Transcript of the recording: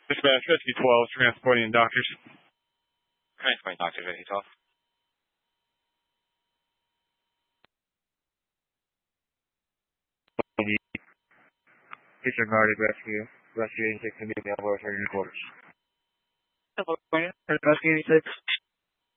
Dispatch, Rescue 12, transporting doctors. Transporting doctors, Rescue 12. Disregarded rescue. Rescue 86 can be available returning quarters. Rescue 86.